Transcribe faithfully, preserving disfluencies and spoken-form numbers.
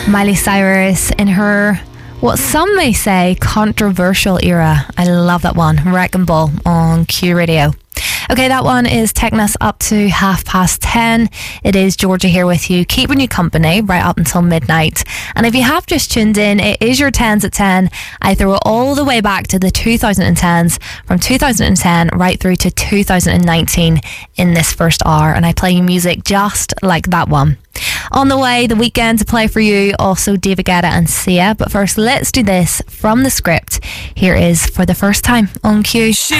Miley Cyrus in her, what some may say, controversial era. I love that one. Wrecking Ball on Q Radio. Okay, that one is taking us up to half past ten. It is Georgia here with you, keeping you company right up until midnight. And if you have just tuned in, it is your tens at ten. I throw it all the way back to the two thousand tens, from two thousand ten right through to two thousand nineteen in this first hour. And I play you music just like that one. On the way, The Weeknd to play for you, also David Guetta and Sia. But first, let's do this from the script. Here is For the First Time on Q.